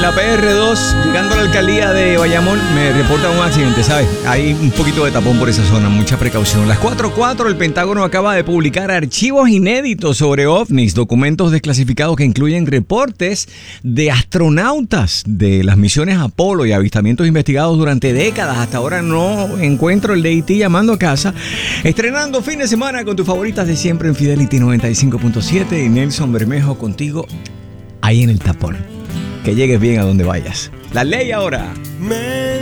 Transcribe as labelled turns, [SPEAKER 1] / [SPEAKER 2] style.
[SPEAKER 1] la PR2, llegando a la alcaldía de Bayamón, me reportan un accidente, ¿sabes? Hay un poquito de tapón por esa zona, mucha precaución. Las 4:04, el Pentágono acaba de publicar archivos inéditos sobre ovnis, documentos desclasificados que incluyen reportes de astronautas de las misiones Apolo y avistamientos investigados durante décadas. Hasta ahora no encuentro el de Haití llamando a casa. Estrenando fin de semana con tus favoritas de siempre en Fidelity 95.7 y Nelson Bermejo contigo ahí en el tapón. Que llegues bien a donde vayas. La ley ahora.